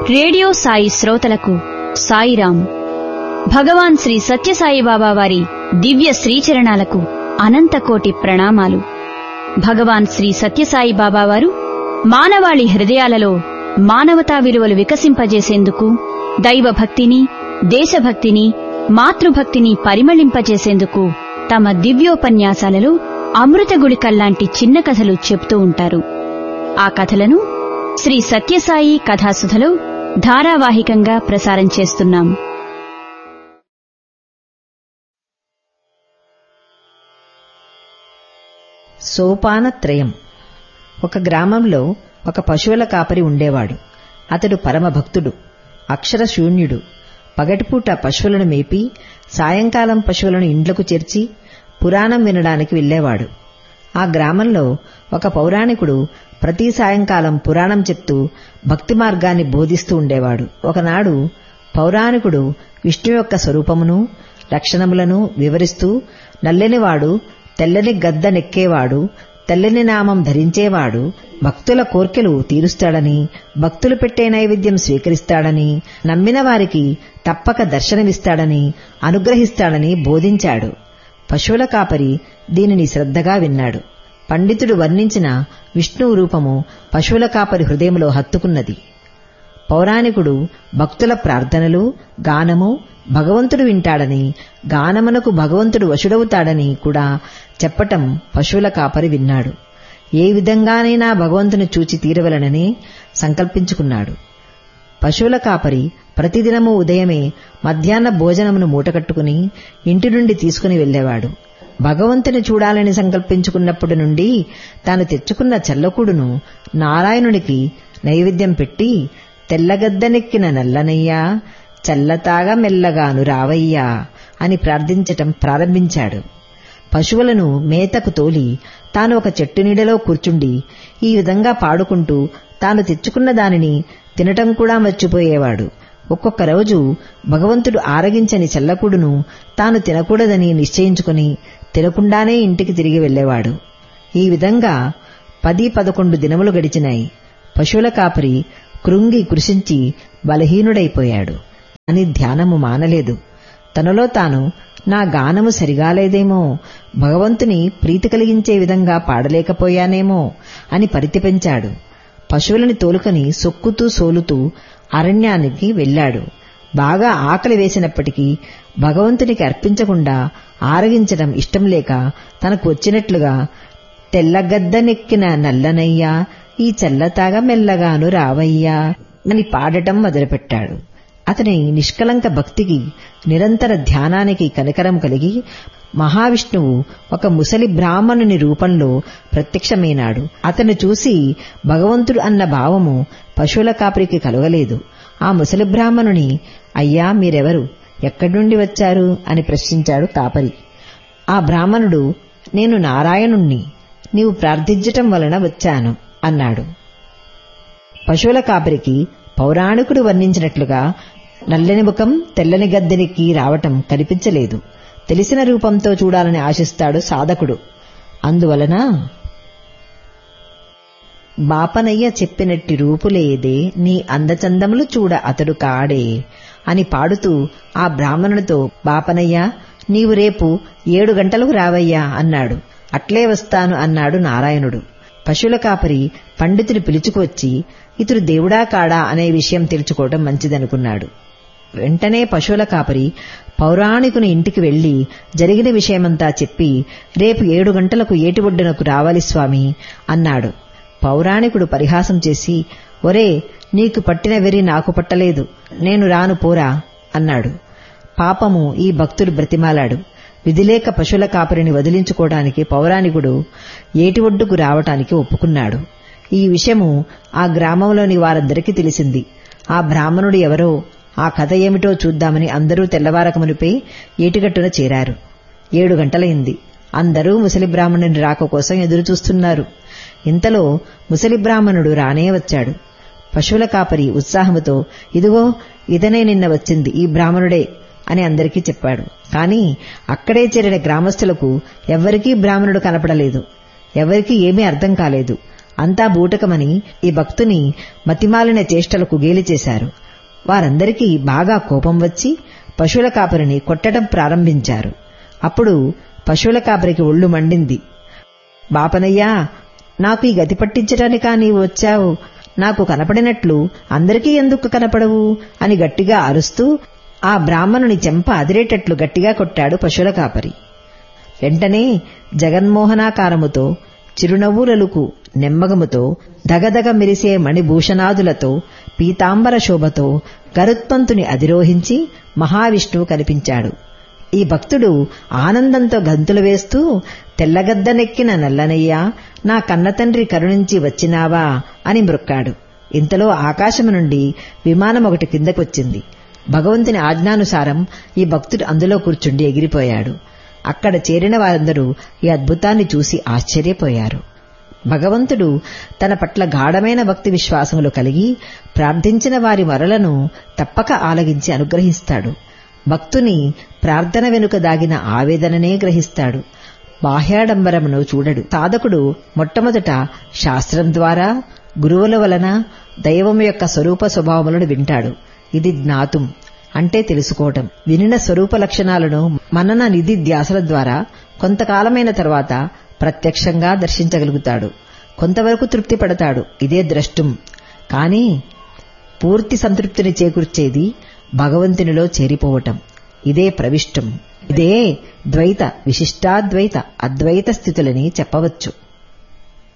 Radio Sai శ్రోతలకు సాయిరాం. భగవాన్ శ్రీ సత్యసాయిబాబా వారి దివ్య శ్రీచరణాలకు అనంతకోటి ప్రణామాలు. భగవాన్ శ్రీ సత్యసాయిబాబా వారు మానవాళి హృదయాలలో మానవతా విలువలు వికసింపజేసేందుకు, దైవభక్తిని, దేశభక్తిని, మాతృభక్తిని పరిమళింపజేసేందుకు తమ దివ్యోపన్యాసాలలో అమృత గుళికల్లాంటి చిన్న కథలు చెప్తూ ఉంటారు. ఆ కథలను శ్రీ సత్యసాయి కథాసుధలో ధారావాహికంగా ప్రసారం చేస్తున్నాం. సోపానత్రయం. ఒక గ్రామంలో ఒక పశువుల కాపరి ఉండేవాడు. అతడు పరమభక్తుడు, అక్షరశూన్యుడు. పగటిపూట పశువులను మేపి సాయంకాలం పశువులను ఇండ్లకు చేర్చి పురాణం వినడానికి వెళ్లేవాడు. ఆ గ్రామంలో ఒక పౌరాణికుడు ప్రతి సాయంకాలం పురాణం చెప్తూ భక్తి మార్గాన్ని బోధిస్తూ ఉండేవాడు. ఒకనాడు పౌరాణికుడు విష్ణు యొక్క స్వరూపమును, లక్షణములను వివరిస్తూ, నల్లని తెల్లని గద్ద నెక్కేవాడు, తెల్లని నామం ధరించేవాడు, భక్తుల కోర్కెలు తీరుస్తాడని, భక్తులు పెట్టే నైవేద్యం స్వీకరిస్తాడని, నమ్మిన వారికి తప్పక దర్శనమిస్తాడని, అనుగ్రహిస్తాడని బోధించాడు. పశువుల కాపరి దీనిని శ్రద్ధగా విన్నాడు. పండితుడు వర్ణించిన విష్ణువు రూపము పశువుల కాపరి హృదయంలో హత్తుకున్నది. పౌరాణికుడు భక్తుల ప్రార్థనలు, గానము భగవంతుడు వింటాడని, గానమునకు భగవంతుడు వశుడవుతాడని కూడా చెప్పటం పశువుల కాపరి విన్నాడు. ఏ విధంగానైనా భగవంతుని చూచి తీరవలనని సంకల్పించుకున్నాడు. పశువుల కాపరి ప్రతిదినము ఉదయమే మధ్యాహ్న భోజనమును మూటకట్టుకుని ఇంటి నుండి తీసుకుని వెళ్లేవాడు. భగవంతుని చూడాలని సంకల్పించుకున్నప్పటి నుండి తాను తెచ్చుకున్న చల్లకూడును నారాయణునికి నైవేద్యం పెట్టి, తెల్లగద్దనెక్కిన నల్లనయ్యా, చల్లతాగా మెల్లగాను రావయ్యా అని ప్రార్థించటం ప్రారంభించాడు. పశువులను మేతకు తోలి తాను ఒక చెట్టు నీడలో కూర్చుండి ఈ విధంగా పాడుకుంటూ తాను తెచ్చుకున్న దానిని తినటం కూడా మర్చిపోయేవాడు. ఒక్కొక్క రోజు భగవంతుడు ఆరగించని చల్లకూడును తాను తినకూడదని నిశ్చయించుకుని తినకుండానే ఇంటికి తిరిగి వెళ్లేవాడు. ఈ విధంగా 10-11 దినములు గడిచినాయి. పశువుల కాపరి కృంగి కృషించి బలహీనుడైపోయాడు. అని ధ్యానము మానలేదు. తనలో తాను, నా గానము సరిగాలేదేమో, భగవంతుని ప్రీతి కలిగించే విధంగా పాడలేకపోయానేమో అని పరితపించాడు. పశువులని తోలుకొని సొక్కుతూ సోలుతూ అరణ్యానికి వెళ్లాడు. బాగా ఆకలి వేసినప్పటికీ భగవంతునికి అర్పించకుండా ఆరగించడం ఇష్టం లేక తనకు వచ్చినట్లుగా, తెల్లగద్దనెక్కిన నల్లనయ్యా, ఈ చల్లతాగా మెల్లగాను రావయ్యా అని పాడటం మొదలుపెట్టాడు. అతని నిష్కలంక భక్తికి, నిరంతర ధ్యానానికి కనికరం కలిగి మహావిష్ణువు ఒక ముసలి బ్రాహ్మణుని రూపంలో ప్రత్యక్షమైనాడు. అతను చూసి భగవంతుడు అన్న భావము పశువుల కాపరికి కలగలేదు. ఆ ముసలి బ్రాహ్మణుని, అయ్యా మీరెవరు, ఎక్కడి నుండి వచ్చారు అని ప్రశ్నించాడు కాపరి. ఆ బ్రాహ్మణుడు, నేను నారాయణుణ్ణి, నీవు ప్రార్థించటం వలన వచ్చాను అన్నాడు. పశువుల కాపరికి పౌరాణికుడు వర్ణించినట్లుగా నల్లని ముఖం తెల్లని గద్దెనికి రావటం కనిపించలేదు. తెలిసిన రూపంతో చూడాలని ఆశిస్తాడు సాధకుడు. అందువలన, బాపనయ్య చెప్పినట్టి రూపులేదే, నీ అందచందములు చూడ అతడు కాడే అని పాడుతూ ఆ బ్రాహ్మణుడితో, బాపనయ్య నీవు రేపు 7 గంటలకు రావయ్యా అన్నాడు. అట్లే వస్తాను అన్నాడు నారాయణుడు. పశువుల కాపరి పండితుని పిలుచుకువచ్చి ఇతడు దేవుడా కాడా అనే విషయం తెలుసుకోవడం మంచిదనుకున్నాడు. వెంటనే పశువుల కాపరి పౌరాణికుని ఇంటికి వెళ్లి జరిగిన విషయమంతా చెప్పి, రేపు 7 గంటలకు ఏటి ఒడ్డునకు రావాలి స్వామి అన్నాడు. పౌరాణికుడు పరిహాసం చేసి, ఒరే, నీకు పట్టిన వెర్రి నాకు పట్టలేదు, నేను రాను పోరా అన్నాడు. పాపము ఈ భక్తుడు బ్రతిమాలాడు. విధిలేక పశువుల కాపరిని వదిలించుకోవడానికి పౌరాణికుడు ఏటి ఒడ్డుకు రావటానికి ఒప్పుకున్నాడు. ఈ విషయము ఆ గ్రామంలోని వారందరికీ తెలిసింది. ఆ బ్రాహ్మణుడు ఎవరో, ఆ కథ ఏమిటో చూద్దామని అందరూ తెల్లవారకమునిపై ఏటిగట్టున చేరారు. 7 గంటలైంది. అందరూ ముసలి బ్రాహ్మణుని రాక కోసం ఎదురుచూస్తున్నారు. ఇంతలో ముసలి బ్రాహ్మణుడు రానే వచ్చాడు. పశువుల కాపరి ఉత్సాహముతో, ఇదిగో ఇతనే నిన్న వచ్చింది, ఈ బ్రాహ్మణుడే అని అందరికీ చెప్పాడు. కాని అక్కడే చేరిన గ్రామస్తులకు ఎవ్వరికీ బ్రాహ్మణుడు కనపడలేదు. ఎవరికీ ఏమీ అర్థం కాలేదు. అంతా బూటకమని ఈ భక్తుని మతిమాలిన చేష్టలకు గేలి చేశారు. వారందరికీ బాగా కోపం వచ్చి పశువుల కాపరిని కొట్టడం ప్రారంభించారు. అప్పుడు పశువుల కాపరికి ఒళ్ళు మండింది. బాపనయ్యా, నాకు ఈ గతి పట్టించడానికా నీవు వచ్చావు? నాకు కనపడినట్లు అందరికీ ఎందుకు కనపడవు అని గట్టిగా అరుస్తూ ఆ బ్రాహ్మణుని చెంప అదిరేటట్లు గట్టిగా కొట్టాడు పశువుల కాపరి. వెంటనే జగన్మోహనాకారముతో, చిరునవ్వులలుకు నెమ్మగముతో, దగదగ మెరిసే మణిభూషణాదులతో, పీతాంబర శోభతో గరుత్మంతుని అధిరోహించి మహావిష్ణువు కనిపించాడు. ఈ భక్తుడు ఆనందంతో గంతులు వేస్తూ, తెల్లగద్దనెక్కిన నల్లనయ్యా, నా కన్నతండ్రి కరుణించి వచ్చినావా అని మ్రొక్కాడు. ఇంతలో ఆకాశము నుండి విమానం ఒకటి కిందకొచ్చింది. భగవంతుని ఆజ్ఞానుసారం ఈ భక్తుడు అందులో కూర్చుండి ఎగిరిపోయాడు. అక్కడ చేరిన వారందరూ ఈ అద్భుతాన్ని చూసి ఆశ్చర్యపోయారు. భగవంతుడు తన పట్ల గాఢమైన భక్తి విశ్వాసములు కలిగి ప్రార్థించిన వారి మొరలను తప్పక ఆలగించి అనుగ్రహిస్తాడు. భక్తుని ప్రార్థన వెనుక దాగిన ఆవేదననే గ్రహిస్తాడు. బాహ్యాడంబరమును చూడడు. సాధకుడు మొట్టమొదట శాస్త్రం ద్వారా, గురువుల వలన దైవం యొక్క స్వరూప స్వభావములను వింటాడు. ఇది జ్ఞాతుం అంటే తెలుసుకోవటం. వినిన స్వరూప లక్షణాలను మనన నిధి ధ్యాసల ద్వారా కొంతకాలమైన తర్వాత ప్రత్యక్షంగా దర్శించగలుగుతాడు. కొంతవరకు తృప్తి పడతాడు. ఇదే ద్రష్టుం. కానీ పూర్తి సంతృప్తిని చేకూర్చేది భగవంతునిలో చేరిపోవటం. ఇదే ప్రవిష్టం. ఇదే ద్వైత, విశిష్టాద్వైత, అద్వైత స్థితులని చెప్పవచ్చు.